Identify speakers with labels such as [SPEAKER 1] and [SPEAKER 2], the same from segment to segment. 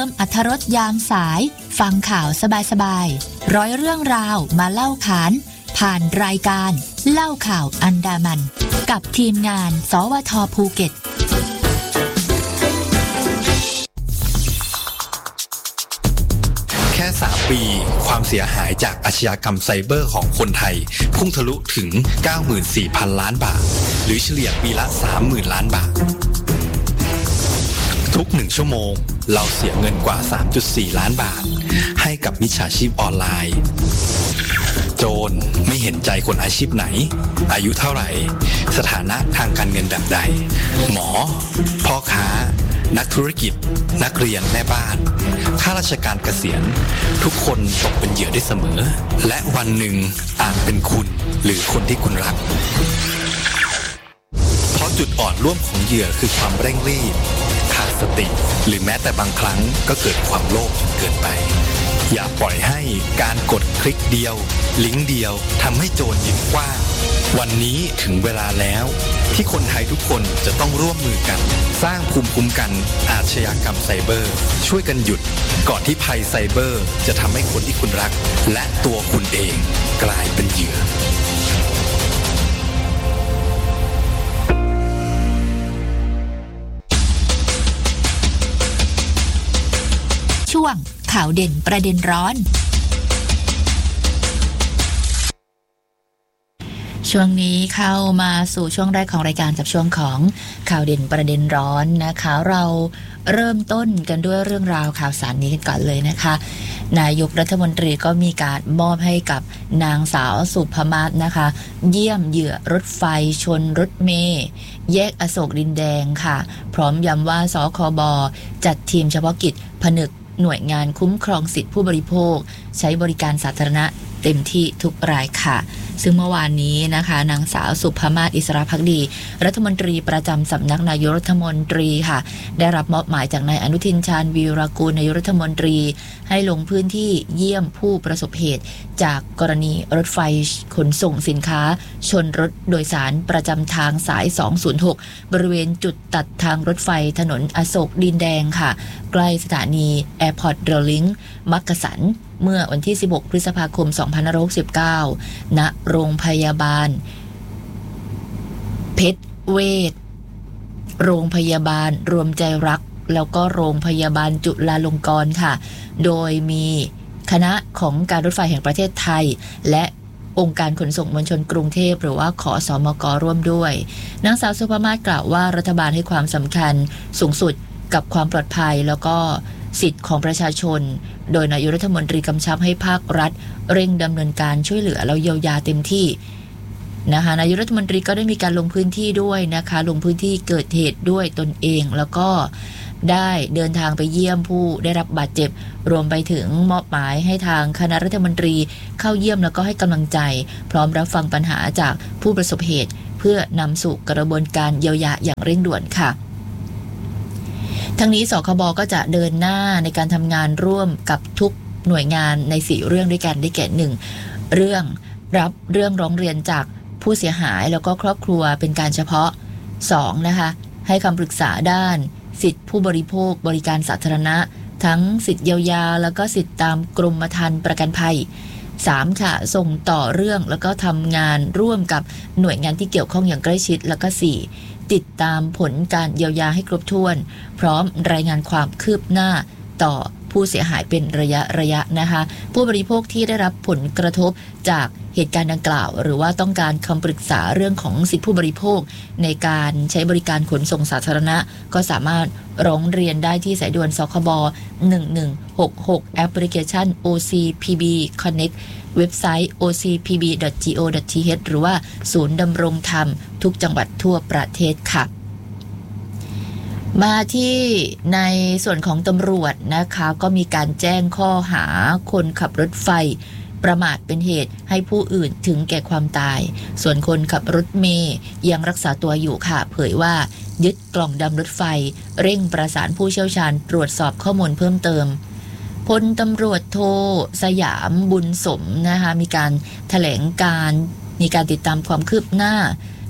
[SPEAKER 1] มอรรถรสยามสายฟังข่าวสบายๆร้อยเรื่องราวมาเล่าขานผ่านรายการเล่าข่าวอันดามันกับทีมงานสวท.ภูเก็ต
[SPEAKER 2] แค่3 ปีความเสียหายจากอาชญากรรมไซเบอร์ของคนไทยพุ่งทะลุถึง 94,000 ล้านบาทหรือเฉลี่ยปีละ 30,000 ล้านบาททุก1 ชั่วโมงเราเสียเงินกว่า 3.4 ล้านบาทให้กับมิจฉาชีพออนไลน์โจรไม่เห็นใจคนอาชีพไหนอายุเท่าไหร่สถานะทางการเงินแบบใดหมอพ่อค้านักธุรกิจนักเรียนแม่บ้านข้าราชการเกษียณทุกคนตกเป็นเหยื่อได้เสมอและวันหนึ่งอาจเป็นคุณหรือคนที่คุณรักเพราะจุดอ่อนร่วมของเหยื่อคือความเร่งรีบขาดสติหรือแม้แต่บางครั้งก็เกิดความโลภจนเกินไปอย่าปล่อยให้การกดคลิกเดียวลิงก์เดียวทำให้โจรยิ้มกว้างวันนี้ถึงเวลาแล้วที่คนไทยทุกคนจะต้องร่วมมือกันสร้างภูมิคุ้มกันอาชญากรรมไซเบอร์ช่วยกันหยุดก่อนที่ภัยไซเบอร์จะทำให้คนที่คุณรักและตัวคุณเองกลายเป็นเหยื่อ
[SPEAKER 1] ช่วงข่าวเด่นประเด็นร้อนช่วงนี้เข้ามาสู่ช่วงแรกของรายการกับช่วงของข่าวเด่นประเด็นร้อนนะคะเราเริ่มต้นกันด้วยเรื่องราวข่าวสารนี้กันก่อนเลยนะคะนายกรัฐมนตรีก็มีการมอบให้กับนางสาวสุภมาศนะคะเยี่ยมเหยื่อรถไฟชนรถเมล์แยกอโศกดินแดงค่ะพร้อมย้ำว่าสคบ.จัดทีมเฉพาะกิจผนึกหน่วยงานคุ้มครองสิทธิผู้บริโภคใช้บริการสาธารณะเต็มที่ทุกรายค่ะซึ่งเมื่อวานนี้นะคะนางสาวสุภมาศอิสระภักดีรัฐมนตรีประจำสำนักนายกรัฐมนตรีค่ะได้รับมอบหมายจากนายอนุทินชาญวีรกูลนายกรัฐมนตรีให้ลงพื้นที่เยี่ยมผู้ประสบเหตุจากกรณีรถไฟขนส่งสินค้าชนรถโดยสารประจำทางสาย206บริเวณจุดตัดทางรถไฟถนนอโศกดินแดงค่ะใกล้สถานีแอร์พอร์ตเรลลิงมักกะสันเมื่อวันที่16พฤษภาคม2569ณโรงพยาบาลเพชรเวชโรงพยาบาลรวมใจรักแล้วก็โรงพยาบาลจุฬาลงกรณ์ค่ะโดยมีคณะของการรถไฟแห่งประเทศไทยและองค์การขนส่งมวลชนกรุงเทพหรือว่าขสมก.ร่วมด้วยนางสาวสุภมาศกล่าวว่ารัฐบาลให้ความสำคัญสูงสุดกับความปลอดภัยแล้วก็สิทธิของประชาชนโดยนายกรัฐมนตรีกำชับให้ภาครัฐเร่งดำเนินการช่วยเหลือแล้วเยียวยาเต็มที่นะคะนายกรัฐมนตรีก็ได้มีการลงพื้นที่ด้วยนะคะลงพื้นที่เกิดเหตุด้วยตนเองแล้วก็ได้เดินทางไปเยี่ยมผู้ได้รับบาดเจ็บรวมไปถึงมอบหมายให้ทางคณะรัฐมนตรีเข้าเยี่ยมแล้วก็ให้กำลังใจพร้อมรับฟังปัญหาจากผู้ประสบเหตุเพื่อนำสู่กระบวนการเยียวยาอย่างเร่งด่วนค่ะทั้งนี้สคบ.ก็จะเดินหน้าในการทำงานร่วมกับทุกหน่วยงานใน4 เรื่องด้วยกันได้แก่1เรื่องรับเรื่องร้องเรียนจากผู้เสียหายแล้วก็ครอบครัวเป็นการเฉพาะ2นะคะให้คำปรึกษาด้านสิทธิผู้บริโภคบริการสาธารณะทั้งสิทธิเยียวยาแล้วก็สิทธิตามกรมธรรม์ประกันภัย3ค่ะส่งต่อเรื่องแล้วก็ทำงานร่วมกับหน่วยงานที่เกี่ยวข้องอย่างใกล้ชิดแล้วก็4ติดตามผลการเยียวยาให้ครบถ้วนพร้อมรายงานความคืบหน้าต่อผู้เสียหายเป็นระยะนะคะผู้บริโภคที่ได้รับผลกระทบจากเหตุการณ์ดังกล่าวหรือว่าต้องการคำปรึกษาเรื่องของสิทธิผู้บริโภคในการใช้บริการขนส่งสาธารณะก็สามารถร้องเรียนได้ที่สายด่วนสคบ1166แอปพลิเคชัน OCPB Connect เว็บไซต์ ocpb.go.th หรือว่าศูนย์ดำรงธรรมทุกจังหวัดทั่วประเทศค่ะมาที่ในส่วนของตำรวจนะคะก็มีการแจ้งข้อหาคนขับรถไฟประมาทเป็นเหตุให้ผู้อื่นถึงแก่ความตายส่วนคนขับรถเมล์ยังรักษาตัวอยู่ค่ะเผยว่ายึดกล่องดำรถไฟเร่งประสานผู้เชี่ยวชาญตรวจสอบข้อมูลเพิ่มเติมพลตำรวจโทสยามบุญสมนะคะมีการแถลงการมีการติดตามความคืบหน้า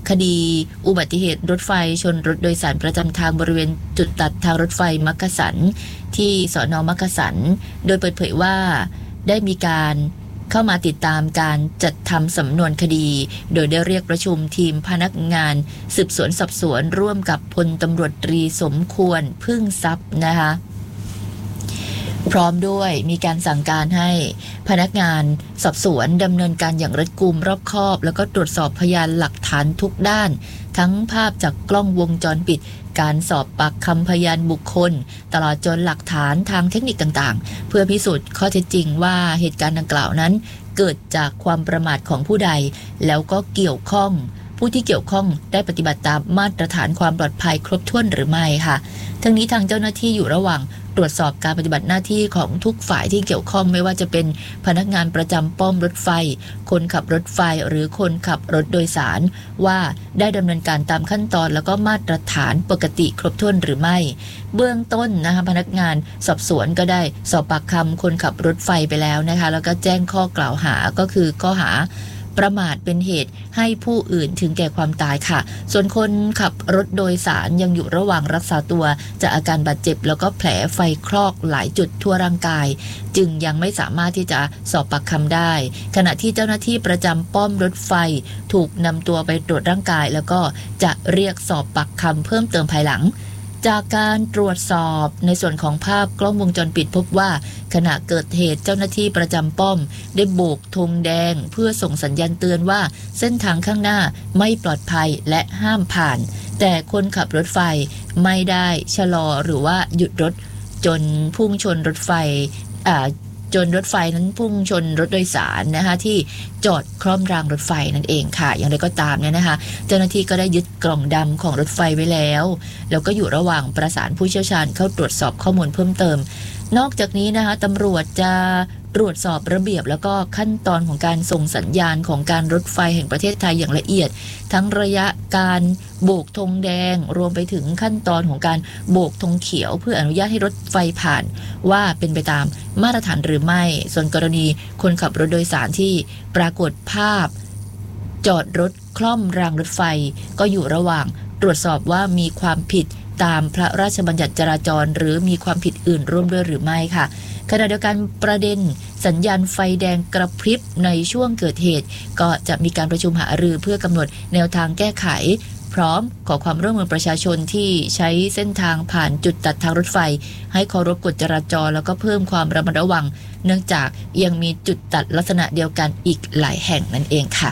[SPEAKER 1] คดีอุบัติเหตุรถไฟชนรถโดยสารประจำทางบริเวณจุดตัดทางรถไฟมักกะสันที่สน.มักกะสันโดยเปิดเผยว่าได้มีการเข้ามาติดตามการจัดทำสำนวนคดีโดยได้เรียกประชุมทีมพนักงานสืบสวนสอบสวนร่วมกับพลตำรวจตรีสมควรพึ่งทรัพย์นะคะพร้อมด้วยมีการสั่งการให้พนักงานสอบสวนดำเนินการอย่างรัดกุมรอบคอบแล้วก็ตรวจสอบพยานหลักฐานทุกด้านทั้งภาพจากกล้องวงจรปิดการสอบปากคำพยานบุคคลตลอดจนหลักฐานทางเทคนิคต่างๆเพื่อพิสูจน์ข้อเท็จจริงว่าเหตุการณ์ดังกล่าวนั้นเกิดจากความประมาทของผู้ใดแล้วก็เกี่ยวข้องผู้ที่เกี่ยวข้องได้ปฏิบัติตามมาตรฐานความปลอดภัยครบถ้วนหรือไม่ค่ะทั้งนี้ทางเจ้าหน้าที่อยู่ระหว่างตรวจสอบการปฏิบัติหน้าที่ของทุกฝ่ายที่เกี่ยวข้องไม่ว่าจะเป็นพนักงานประจำป้อมรถไฟคนขับรถไฟหรือคนขับรถโดยสารว่าได้ดำเนินการตามขั้นตอนแล้วก็มาตรฐานปกติครบถ้วนหรือไม่เบื้องต้นนะคะพนักงานสอบสวนก็ได้สอบปากคำคนขับรถไฟไปแล้วนะคะแล้วก็แจ้งข้อกล่าวหาก็คือข้อหาประมาทเป็นเหตุให้ผู้อื่นถึงแก่ความตายค่ะส่วนคนขับรถโดยสารยังอยู่ระหว่างรักษาตัวจากอาการบาดเจ็บแล้วก็แผลไฟคลอกหลายจุดทั่วร่างกายจึงยังไม่สามารถที่จะสอบปากคำได้ขณะที่เจ้าหน้าที่ประจำป้อมรถไฟถูกนำตัวไปตรวจร่างกายแล้วก็จะเรียกสอบปากคำเพิ่มเติมภายหลังจากการตรวจสอบในส่วนของภาพกล้องวงจรปิดพบว่าขณะเกิดเหตุเจ้าหน้าที่ประจำป้อมได้โบกธงแดงเพื่อส่งสัญญาณเตือนว่าเส้นทางข้างหน้าไม่ปลอดภัยและห้ามผ่านแต่คนขับรถไฟไม่ได้ชะลอหรือว่าหยุดรถจนพุ่งชนรถไฟจนรถไฟนั้นพุ่งชนรถโดยสารนะคะที่จอดคล่อมรางรถไฟนั่นเองค่ะอย่างไรก็ตามเนี่ยนะคะเจ้าหน้าที่ก็ได้ยึดกล่องดำของรถไฟไว้แล้วก็อยู่ระหว่างประสานผู้เชี่ยวชาญเข้าตรวจสอบข้อมูลเพิ่มเติมนอกจากนี้นะคะตำรวจจะตรวจสอบระเบียบแล้วก็ขั้นตอนของการส่งสัญญาณของการรถไฟแห่งประเทศไทยอย่างละเอียดทั้งระยะการโบกธงแดงรวมไปถึงขั้นตอนของการโบกธงเขียวเพื่ออนุญาตให้รถไฟผ่านว่าเป็นไปตามมาตรฐานหรือไม่ส่วนกรณีคนขับรถโดยสารที่ปรากฏภาพจอดรถคล่อมรางรถไฟก็อยู่ระหว่างตรวจสอบว่ามีความผิดตามพระราชบัญญัติจราจรหรือมีความผิดอื่นร่วมด้วยหรือไม่ค่ะขณะเดียวกันประเด็นสัญญาณไฟแดงกระพริบในช่วงเกิดเหตุก็จะมีการประชุมหารือเพื่อกำหนดแนวทางแก้ไขพร้อมขอความร่วมมือประชาชนที่ใช้เส้นทางผ่านจุดตัดทางรถไฟให้เคารพกฎจราจรแล้วก็เพิ่มความระมัดระวังเนื่องจากยังมีจุดตัดลักษณะเดียวกันอีกหลายแห่งนั่นเองค่ะ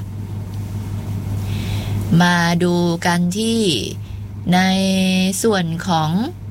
[SPEAKER 1] มาดูกันที่ในส่วนของ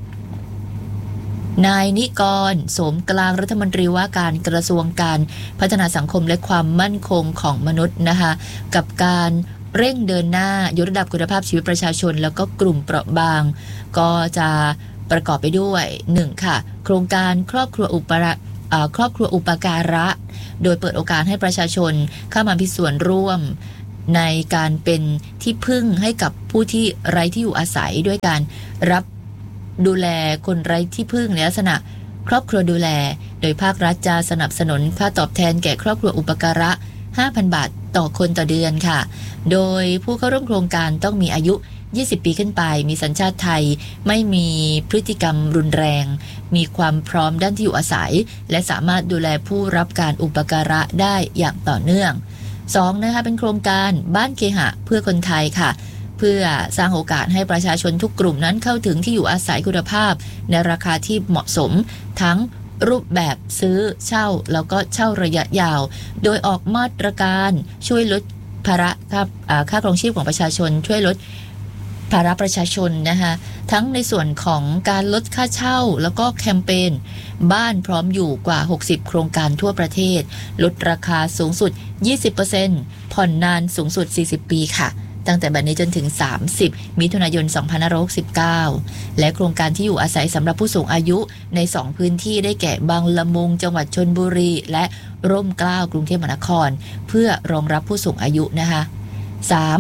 [SPEAKER 1] นายนิกรโสมกลางรัฐมนตรีว่าการกระทรวงการพัฒนาสังคมและความมั่นคงของมนุษย์นะคะกับการเร่งเดินหน้ายกระดับคุณภาพชีวิตประชาชนแล้วก็กลุ่มเปราะบางก็จะประกอบไปด้วย1ค่ะโครงการครอบครัวอุปการะโดยเปิดโอกาสให้ประชาชนเข้ามามีส่วนร่วมในการเป็นที่พึ่งให้กับผู้ที่ไร้ที่อยู่อาศัยด้วยการรับดูแลคนไร้ที่พึ่งในลักษณะครอบครัวดูแลโดยภาครัฐจะสนับสนุนค่าตอบแทนแก่ครอบครัวอุปการะ 5,000 บาทต่อคนต่อเดือนค่ะโดยผู้เข้าร่วมโครงการต้องมีอายุ20 ปีขึ้นไปมีสัญชาติไทยไม่มีพฤติกรรมรุนแรงมีความพร้อมด้านที่อยู่อาศัยและสามารถดูแลผู้รับการอุปการะได้อย่างต่อเนื่อง2นะคะเป็นโครงการบ้านเคหะเพื่อคนไทยค่ะเพื่อสร้างโอกาสให้ประชาชนทุกกลุ่มนั้นเข้าถึงที่อยู่อาศัยคุณภาพในราคาที่เหมาะสมทั้งรูปแบบซื้อเช่าแล้วก็เช่าระยะยาวโดยออกมาตรการช่วยลดภาระค่าครองชีพของประชาชนช่วยลดภาระประชาชนนะคะทั้งในส่วนของการลดค่าเช่าแล้วก็แคมเปญบ้านพร้อมอยู่กว่า60โครงการทั่วประเทศลดราคาสูงสุด 20% ผ่อนนานสูงสุด40ปีค่ะตั้งแต่บัดนี้จนถึง30มิถุนายน2569และโครงการที่อยู่อาศัยสำหรับผู้สูงอายุใน2พื้นที่ได้แก่บางละมุงจังหวัดชลบุรีและร่มเกล้ากรุงเทพมหานครเพื่อรองรับผู้สูงอายุนะคะ3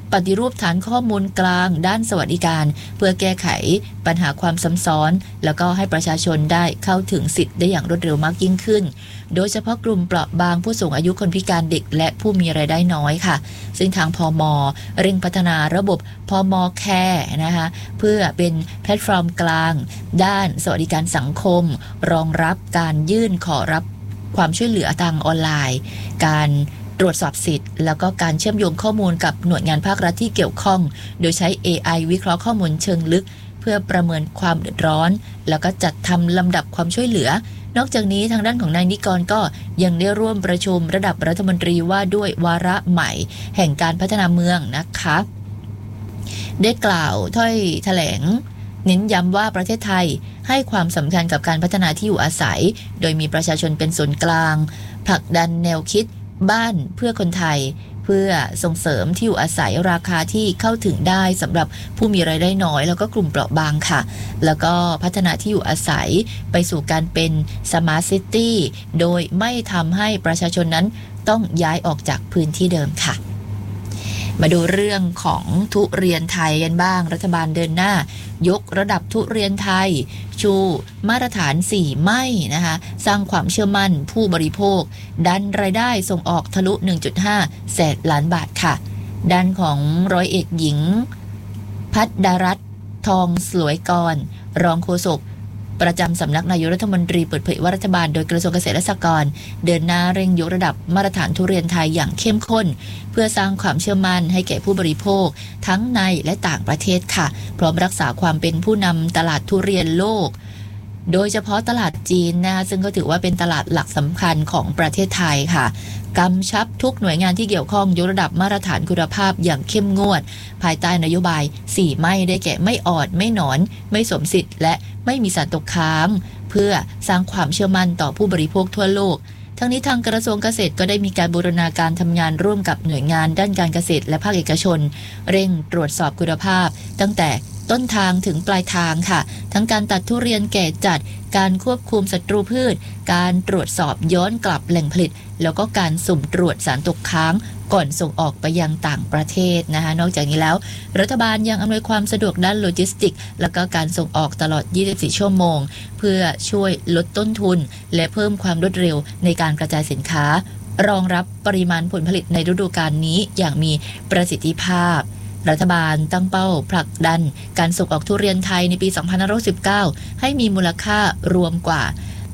[SPEAKER 1] ปฏิรูปฐานข้อมูลกลางด้านสวัสดิการเพื่อแก้ไขปัญหาความซ้ำซ้อนแล้วก็ให้ประชาชนได้เข้าถึงสิทธิ์ได้อย่างรวดเร็วมากยิ่งขึ้นโดยเฉพาะกลุ่มเปราะบางผู้สูงอายุคนพิการเด็กและผู้มีรายได้น้อยค่ะซึ่งทางพม.เร่งพัฒนาระบบพม.แคร์นะคะเพื่อเป็นแพลตฟอร์มกลางด้านสวัสดิการสังคมรองรับการยื่นขอรับความช่วยเหลือทางออนไลน์การตรวจสอบสิทธิ์แล้วก็การเชื่อมโยงข้อมูลกับหน่วยงานภาครัฐที่เกี่ยวข้องโดยใช้ AI วิเคราะห์ข้อมูลเชิงลึกเพื่อประเมินความเดือดร้อนแล้วก็จัดทำลำดับความช่วยเหลือนอกจากนี้ทางด้านของนายนิกรก็ยังได้ร่วมประชุมระดับรัฐมนตรีว่าด้วยวาระใหม่แห่งการพัฒนาเมืองนะคะได้กล่าวถ้อยแถลงเน้นย้ำว่าประเทศไทยให้ความสำคัญกับการพัฒนาที่อยู่อาศัยโดยมีประชาชนเป็นศูนย์กลางผลักดันแนวคิดบ้านเพื่อคนไทยเพื่อส่งเสริมที่อยู่อาศัยราคาที่เข้าถึงได้สำหรับผู้มีรายได้น้อยแล้วก็กลุ่มเปราะบางค่ะแล้วก็พัฒนาที่อยู่อาศัยไปสู่การเป็นสมาร์ทซิตี้โดยไม่ทำให้ประชาชนนั้นต้องย้ายออกจากพื้นที่เดิมค่ะมาดูเรื่องของทุเรียนไทยกันบ้างรัฐบาลเดินหน้ายกระดับทุเรียนไทยชูมาตรฐาน4ไม่นะคะสร้างความเชื่อมั่นผู้บริโภคดันรายได้ส่งออกทะลุ 1.5 แสนล้านบาทค่ะด้านของร้อยเอกหญิงพัฒดารัตน์ทองสลวยกรรองโฆษกประจำสำนักนายกรัฐมนตรีเปิดเผยว่ารัฐบาลโดยกระทรวงเกษตรและสหกรณ์เดินหน้าเร่งยกระดับมาตรฐานทุเรียนไทยอย่างเข้มข้นเพื่อสร้างความเชื่อมั่นให้แก่ผู้บริโภคทั้งในและต่างประเทศค่ะพร้อมรักษาความเป็นผู้นำตลาดทุเรียนโลกโดยเฉพาะตลาดจีนนะคะซึ่งก็ถือว่าเป็นตลาดหลักสำคัญของประเทศไทยค่ะกำชับทุกหน่วยงานที่เกี่ยวข้องยกระดับมาตรฐานคุณภาพอย่างเข้มงวดภายใต้นโยบาย4ไม่ได้แก่ไม่ออดไม่หนอนไม่สวมสิทธิ์และไม่มีสารตกค้างเพื่อสร้างความเชื่อมั่นต่อผู้บริโภคทั่วโลกทั้งนี้ทางกระทรวงเกษตรก็ได้มีการบูรณาการทำงานร่วมกับหน่วยงานด้านการเกษตรและภาคเอกชนเร่งตรวจสอบคุณภาพตั้งแต่ต้นทางถึงปลายทางค่ะทั้งการตัดทุเรียนแก่จัดการควบคุมศัตรูพืชการตรวจสอบย้อนกลับแหล่งผลิตแล้วก็การสุ่มตรวจสารตกค้างก่อนส่งออกไปยังต่างประเทศนะคะนอกจากนี้แล้วรัฐบาลยังอำนวยความสะดวกด้านโลจิสติกส์แล้วก็การส่งออกตลอด24ชั่วโมงเพื่อช่วยลดต้นทุนและเพิ่มความรวดเร็วในการกระจายสินค้ารองรับปริมาณผลผลิตในฤดูกาลนี้อย่างมีประสิทธิภาพรัฐบาลตั้งเป้าผลักดันการส่งออกทุเรียนไทยในปี2519ให้มีมูลค่ารวมกว่า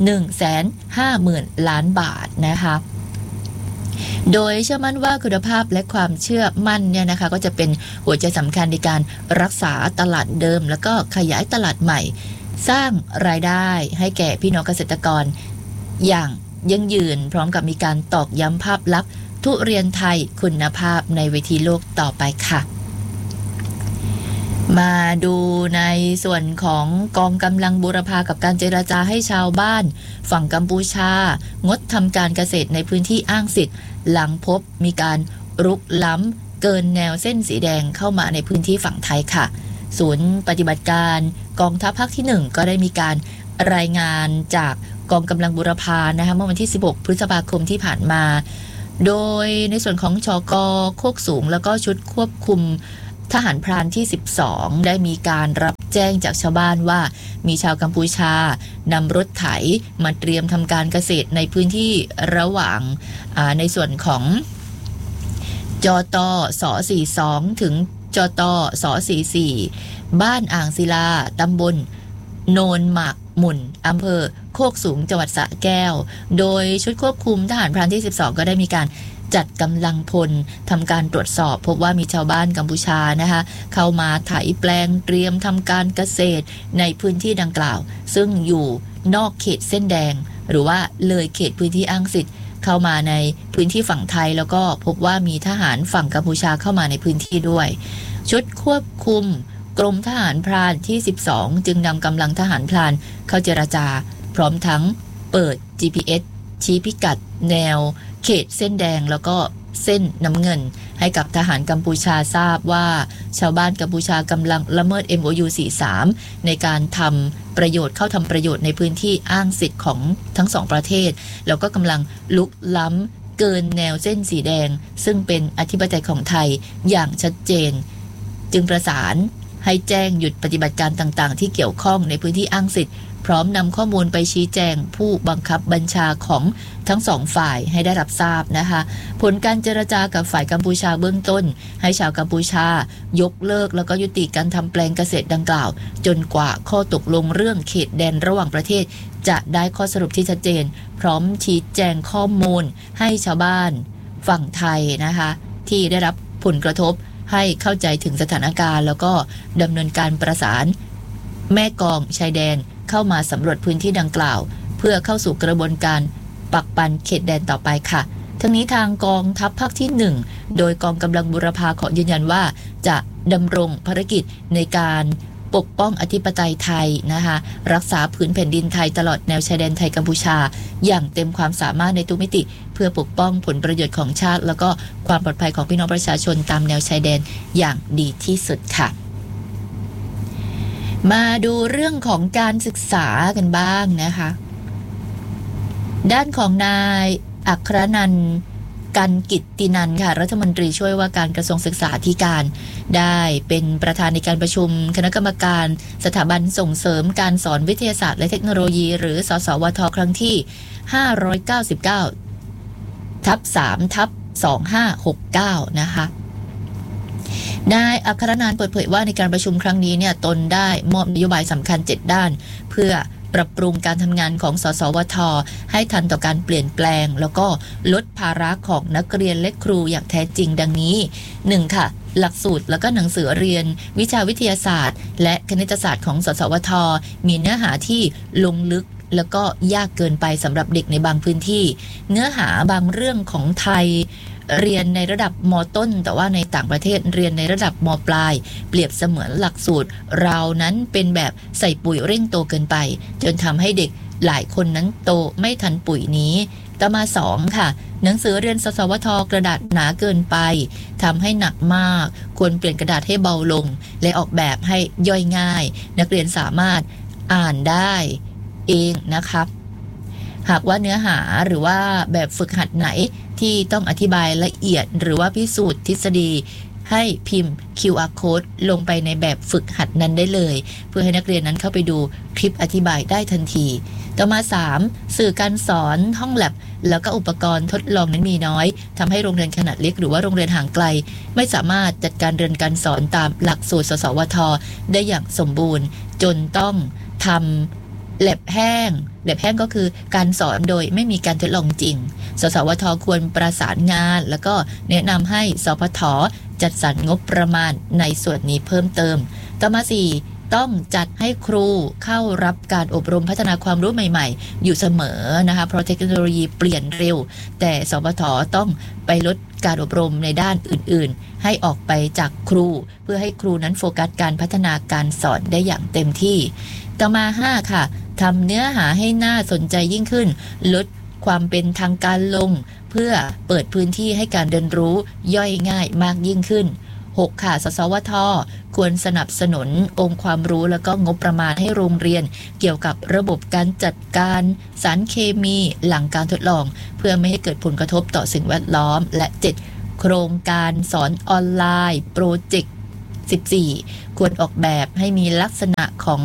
[SPEAKER 1] 150,000 ล้านบาทนะคะโดยเชื่อมั่นว่าคุณภาพและความเชื่อมั่นเนี่ยนะคะก็จะเป็นหัวใจสำคัญในการรักษาตลาดเดิมแล้วก็ขยายตลาดใหม่สร้างรายได้ให้แก่พี่น้องเกษตรกรอย่างยั่งยืนพร้อมกับมีการตอกย้ำภาพลักษณ์ทุเรียนไทยคุณภาพในเวทีโลกต่อไปค่ะมาดูในส่วนของกองกำลังบูรพากับการเจรจาให้ชาวบ้านฝั่งกัมพูชางดทำการเกษตรในพื้นที่อ้างสิทธิ์หลังพบมีการรุกล้ำเกินแนวเส้นสีแดงเข้ามาในพื้นที่ฝั่งไทยค่ะศูนย์ปฏิบัติการกองทัพภาคที่1ก็ได้มีการรายงานจากกองกำลังบูรพานะคะเมื่อวันที่16พฤษภาคมที่ผ่านมาโดยในส่วนของชก.โคกสูงแล้วก็ชุดควบคุมทหารพรานที่12ได้มีการรับแจ้งจากชาวบ้านว่ามีชาวกัมพูชานำรถไถมาเตรียมทำการเกษตรในพื้นที่ระหว่างในส่วนของจตส42ถึงจตส44บ้านอ่างศิลาตำบลโนนหมากหมุนอำเภอโคกสูงจังหวัดสระแก้วโดยชุดควบคุมทหารพรานที่12ก็ได้มีการจัดกำลังพลทำการตรวจสอบพบว่ามีชาวบ้านกัมพูชานะคะเข้ามาไถแปลงเตรียมทำการเกษตรในพื้นที่ดังกล่าวซึ่งอยู่นอกเขตเส้นแดงหรือว่าเลยเขตพื้นที่อ้างสิทธิ์เข้ามาในพื้นที่ฝั่งไทยแล้วก็พบว่ามีทหารฝั่งกัมพูชาเข้ามาในพื้นที่ด้วยชุดควบคุมกรมทหารพรานที่12จึงนำกำลังทหารพรานเข้าเจรจาพร้อมทั้งเปิด GPS ชี้พิกัดแนวเขตเส้นแดงแล้วก็เส้นน้ำเงินให้กับทหารกัมพูชาทราบว่าชาวบ้านกัมพูชากำลังละเมิด MOU 43ในการทำประโยชน์เข้าทำประโยชน์ในพื้นที่อ้างสิทธิ์ของทั้งสองประเทศแล้วก็กำลังลุกล้ำเกินแนวเส้นสีแดงซึ่งเป็นอธิปไตยของไทยอย่างชัดเจนจึงประสานให้แจ้งหยุดปฏิบัติการต่างๆที่เกี่ยวข้องในพื้นที่อ้างสิทธิ์พร้อมนำข้อมูลไปชี้แจงผู้บังคับบัญชาของทั้งสองฝ่ายให้ได้รับทราบนะคะผลการเจรจากับฝ่ายกัมพูชาเบื้องต้นให้ชาวกัมพูชายกเลิกแล้วก็ยุติการทำแปลงเกษตรดังกล่าวจนกว่าข้อตกลงเรื่องเขตแดนระหว่างประเทศจะได้ข้อสรุปที่ชัดเจนพร้อมชี้แจงข้อมูลให้ชาวบ้านฝั่งไทยนะคะที่ได้รับผลกระทบให้เข้าใจถึงสถานการณ์แล้วก็ดำเนินการประสานแม่กองชายแดนเข้ามาสำรวจพื้นที่ดังกล่าวเพื่อเข้าสู่กระบวนการปักปันเขตแดนต่อไปค่ะทั้งนี้ทางกองทัพภาคที่1โดยกองกำลังบูรพาขอยืนยันว่าจะดำรงภารกิจในการปกป้องอธิปไตยไทยนะคะรักษาพื้นแผ่นดินไทยตลอดแนวชายแดนไทยกัมพูชาอย่างเต็มความสามารถในทุกมิติเพื่อปกป้องผลประโยชน์ของชาติแล้วก็ความปลอดภัยของพี่น้องประชาชนตามแนวชายแดนอย่างดีที่สุดค่ะมาดูเรื่องของการศึกษากันบ้างนะคะด้านของนายอัครนันท์กันกิตตินันท์ค่ะรัฐมนตรีช่วยว่าการกระทรวงศึกษาธิการได้เป็นประธานในการประชุมคณะกรรมการสถาบันส่งเสริมการสอนวิทยาศาสตร์และเทคโนโลยีหรือสสวทครั้งที่599/3/2569นะคะนายอัครนันท์เปิดเผยว่าในการประชุมครั้งนี้เนี่ยตนได้มอบนโยบายสำคัญ7ด้านเพื่อปรับปรุงการทำงานของสสวทให้ทันต่อการเปลี่ยนแปลงแล้วก็ลดภาระของนักเรียนและครูอย่างแท้จริงดังนี้ 1. ค่ะหลักสูตรแล้วก็หนังสือเรียนวิชาวิทยาศาสตร์และคณิตศาสตร์ของสสวทมีเนื้อหาที่ลงลึกแล้วก็ยากเกินไปสำหรับเด็กในบางพื้นที่เนื้อหาบางเรื่องของไทยเรียนในระดับม.ต้นแต่ว่าในต่างประเทศเรียนในระดับม.ปลายเปรียบเสมือนหลักสูตรเรานั้นเป็นแบบใส่ปุ๋ยเร่งโตเกินไปจนทำให้เด็กหลายคนนั้นโตไม่ทันปุ๋ยนี้ต่อมา 2 ค่ะหนังสือเรียนสสวทกระดาษหนาเกินไปทำให้หนักมากควรเปลี่ยนกระดาษให้เบาลงและออกแบบให้ย่อยง่ายนักเรียนสามารถอ่านได้เองนะครับหากว่าเนื้อหาหรือว่าแบบฝึกหัดไหนที่ต้องอธิบายละเอียดหรือว่าพิสูจน์ทฤษฎีให้พิมพ์ QR code ลงไปในแบบฝึกหัดนั้นได้เลยเพื่อให้นักเรียนนั้นเข้าไปดูคลิปอธิบายได้ทันทีต่อมา 3. สื่อการสอนห้องแลบแล้วก็อุปกรณ์ทดลองนั้นมีน้อยทำให้โรงเรียนขนาดเล็กหรือว่าโรงเรียนห่างไกลไม่สามารถจัดการเรียนการสอนตามหลักสูตรสสวทได้อย่างสมบูรณ์จนต้องทำแลบแห้งก็คือการสอนโดยไม่มีการทดลองจริงสสวทควรประสานงานแล้วก็แนะนำให้สพทจัดสรรงบประมาณในส่วนนี้เพิ่มเติมต่อมา 4. ต้องจัดให้ครูเข้ารับการอบรมพัฒนาความรู้ใหม่ๆอยู่เสมอนะคะเพราะเทคโนโลยีเปลี่ยนเร็วแต่สพทต้องไปลดการอบรมในด้านอื่นๆให้ออกไปจากครูเพื่อให้ครูนั้นโฟกัสการพัฒนาการสอนได้อย่างเต็มที่ต่อมา 5 ค่ะทำเนื้อหาให้น่าสนใจยิ่งขึ้นลดความเป็นทางการลงเพื่อเปิดพื้นที่ให้การเรียนรู้ย่อยง่ายมากยิ่งขึ้น 6 ค่ะสสวทควรสนับสนุนองค์ความรู้แล้วก็งบประมาณให้โรงเรียนเกี่ยวกับระบบการจัดการสารเคมีหลังการทดลองเพื่อไม่ให้เกิดผลกระทบต่อสิ่งแวดล้อมและ 7 โครงการสอนออนไลน์โปรเจกต์ 14 ควรออกแบบให้มีลักษณะของ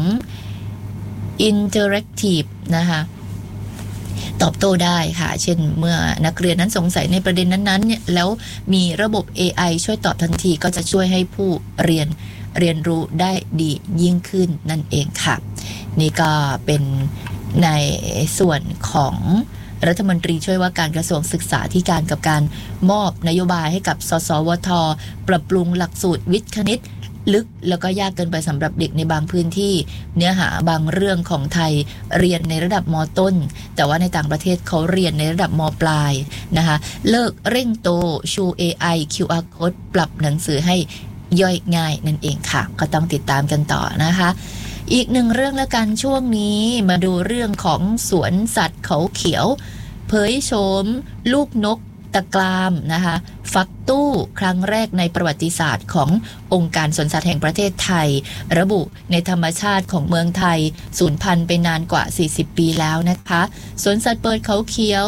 [SPEAKER 1] interactive นะคะตอบโต้ได้ค่ะเช่นเมื่อนักเรียนนั้นสงสัยในประเด็นนั้นๆเนี่ยแล้วมีระบบ AI ช่วยตอบทันทีก็จะช่วยให้ผู้เรียนรู้ได้ดียิ่งขึ้นนั่นเองค่ะนี่ก็เป็นในส่วนของรัฐมนตรีช่วยว่าการกระทรวงศึกษาธิการกับการมอบนโยบายให้กับสสวทปรับปรุงหลักสูตรวิทย์คณิตลึกแล้วก็ยากเกินไปสำหรับเด็กในบางพื้นที่เนื้อหาบางเรื่องของไทยเรียนในระดับม.ต้นแต่ว่าในต่างประเทศเขาเรียนในระดับม.ปลายนะคะเลิกเร่งโตชู AI QR code ปรับหนังสือให้ย่อยง่ายนั่นเองค่ะก็ต้องติดตามกันต่อนะคะอีกหนึ่งเรื่องแล้วกันช่วงนี้มาดูเรื่องของสวนสัตว์เขาเขียวเผยโฉมลูกนกตะกรามนะคะฟักตู้ครั้งแรกในประวัติศาสตร์ขององค์การสวนสัตว์แห่งประเทศไทยระบุในธรรมชาติของเมืองไทยสูญพันธุ์ไปนานกว่า40 ปีแล้วนะคะสวนสัตว์เปิดเขาเขียว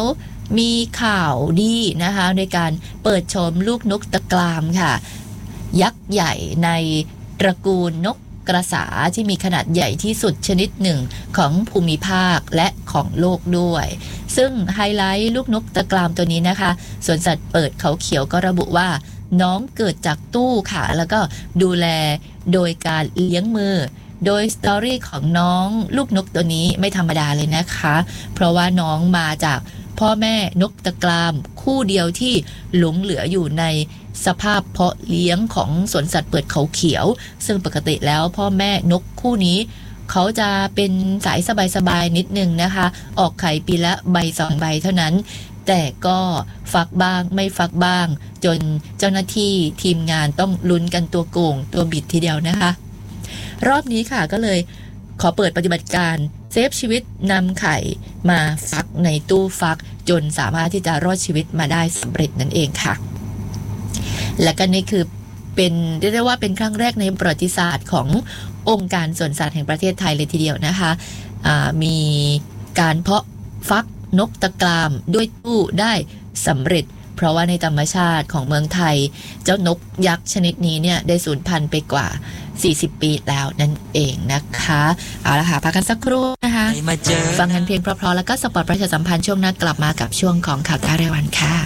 [SPEAKER 1] มีข่าวดีนะคะในการเปิดชมลูกนกตะกรามค่ะยักษ์ใหญ่ในตระกูลนกกระสาที่มีขนาดใหญ่ที่สุดชนิดหนึ่งของภูมิภาคและของโลกด้วยซึ่งไฮไลท์ลูกนกตะกรามตัวนี้นะคะสวนสัตว์เปิดเขาเขียวก็ระบุว่าน้องเกิดจากตู้ค่ะแล้วก็ดูแลโดยการเลี้ยงมือโดยสตอรี่ของน้องลูกนกตัวนี้ไม่ธรรมดาเลยนะคะเพราะว่าน้องมาจากพ่อแม่นกตะกรามคู่เดียวที่หลงเหลืออยู่ในสภาพเพาะเลี้ยงของสวนสัตว์เปิดเขาเขียวซึ่งปกติแล้วพ่อแม่นกคู่นี้เขาจะเป็นสายสบายๆนิดนึงนะคะออกไข่ปีละใบ2 ใบเท่านั้นแต่ก็ฟักบ้างไม่ฟักบ้างจนเจ้าหน้าที่ทีมงานต้องลุ้นกันตัวโกงตัวบิดทีเดียวนะคะรอบนี้ค่ะก็เลยขอเปิดปฏิบัติการเซฟชีวิตนำไข่มาฟักในตู้ฟักจนสามารถที่จะรอดชีวิตมาได้สำเร็จนั่นเองค่ะและก็นี่คือเป็นเรียกได้ว่าเป็นครั้งแรกในประวัติศาสตร์ขององค์การสวนสัตว์แห่งประเทศไทยเลยทีเดียวนะคะมีการเพาะฟักนกตะกรามด้วยตู้ได้สำเร็จเพราะว่าในธรรมชาติของเมืองไทยเจ้านกยักษ์ชนิดนี้เนี่ยได้สูญพันธุ์ไปกว่า40 ปีแล้วนั่นเองนะคะเอาละค่ะพักกันสักครู่นะคะฟังกันเพลงเพราะๆแล้วก็สปอร์ตประชาสัมพันธ์ช่วงหน้ากลับมากับช่วงของข่าวใต้รายวันค่ะ